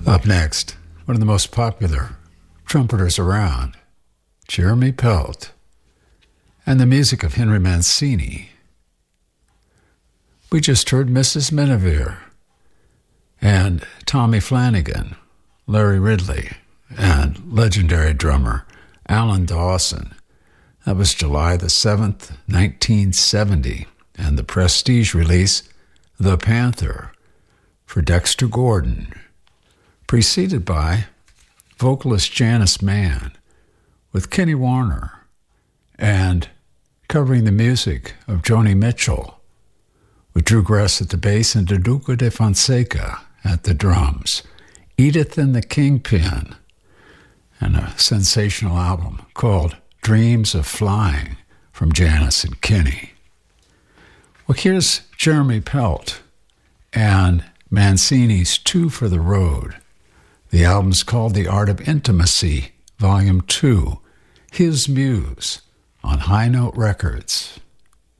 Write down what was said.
Up next, one of the most popular trumpeters around, Jeremy Pelt, and the music of Henry Mancini. We just heard Mrs. Menevere and Tommy Flanagan, Larry Ridley, and legendary drummer Alan Dawson. That was July the 7th, 1970, and the Prestige release, The Panther, for Dexter Gordon, preceded by vocalist Janice Mann with Kenny Warner, and covering the music of Joni Mitchell, with Drew Gress at the bass and Duduca de Fonseca at the drums, Edith and the Kingpin, and a sensational album called Dreams of Flying from Janice and Kenny. Well, here's Jeremy Pelt and Mancini's Two for the Road. The album's called The Art of Intimacy, Volume 2, His Muse, on High Note Records.